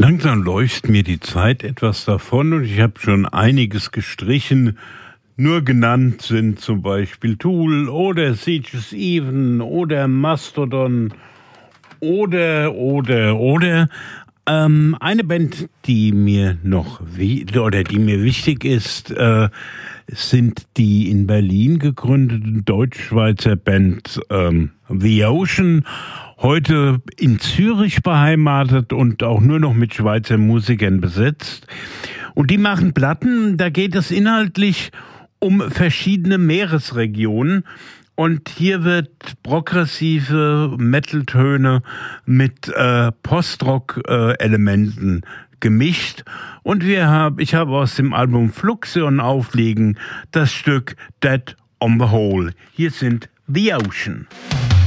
Langsam läuft mir die Zeit etwas davon und ich habe schon einiges gestrichen. Nur genannt sind zum Beispiel Tool oder Sieges Even oder Mastodon oder. Eine Band, die mir die mir wichtig ist, sind die in Berlin gegründeten deutsch-schweizer Band The Ocean. Heute in Zürich beheimatet und auch nur noch mit Schweizer Musikern besetzt. Und die machen Platten, da geht es inhaltlich um verschiedene Meeresregionen. Und hier wird progressive Metal-Töne mit Post-Rock-Elementen gemischt. Und ich habe aus dem Album Fluxion auflegen das Stück Dead on the Whole. Hier sind The Ocean.